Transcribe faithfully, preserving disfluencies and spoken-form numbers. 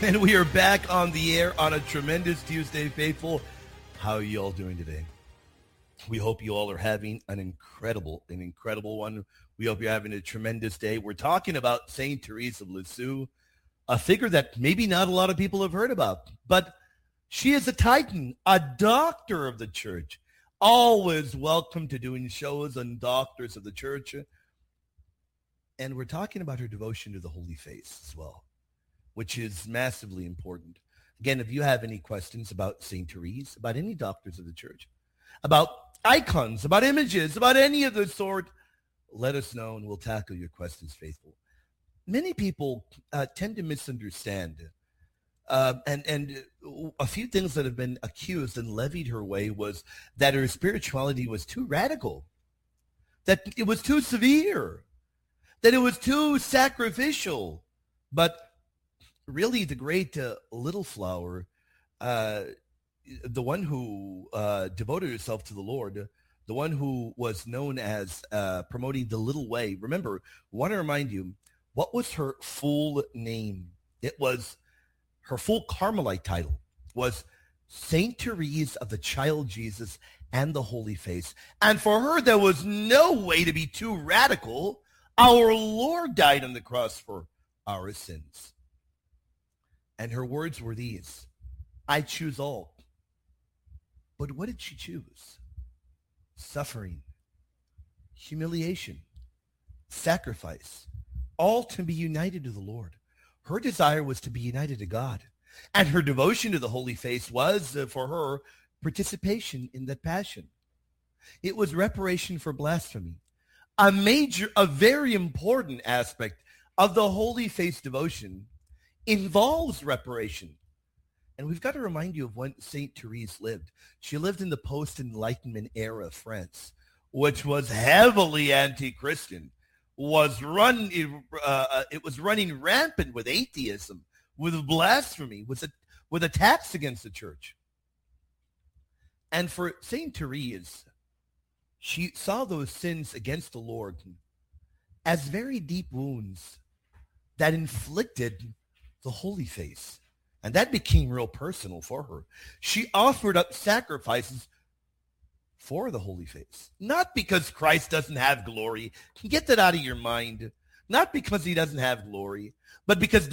And we are back on the air on a tremendous Tuesday, faithful. How are you all doing today? We hope you all are having an incredible, an incredible one. We hope you're having a tremendous day. We're talking about Saint Therese of Lisieux, a figure that maybe not a lot of people have heard about, but she is a titan, a doctor of the church, always welcome to doing shows on doctors of the church. And we're talking about her devotion to the Holy Face as well, which is massively important. Again, if you have any questions about Saint Therese, about any doctors of the church, about icons, about images, about any of the sort, let us know and we'll tackle your questions, faithful. Many people uh, tend to misunderstand, uh, and, and a few things that have been accused and levied her way was that her spirituality was too radical, that it was too severe, that it was too sacrificial. But really, the great uh, Little Flower, uh, the one who uh, devoted herself to the Lord, the one who was known as uh, promoting the little way. Remember, I want to remind you, what was her full name? It was, her full Carmelite title was Saint Therese of the Child Jesus and the Holy Face. And for her, there was no way to be too radical. Our Lord died on the cross for our sins. And her words were these: I choose all. But what did she choose? Suffering, humiliation, sacrifice, all to be united to the Lord. Her desire was to be united to God. And her devotion to the Holy Face was, uh, for her, participation in that passion. It was reparation for blasphemy. A major, a very important aspect of the Holy Face devotion involves reparation. And we've got to remind you of when Saint Therese lived. She lived in the post-Enlightenment era of France, which was heavily anti-Christian, was run, uh, it was running rampant with atheism, with blasphemy, with, a, with attacks against the church. And for Saint Therese, she saw those sins against the Lord as very deep wounds that inflicted the Holy Face. And that became real personal for her. She offered up sacrifices for the Holy Face. Not because Christ doesn't have glory. Get that out of your mind. Not because he doesn't have glory, but because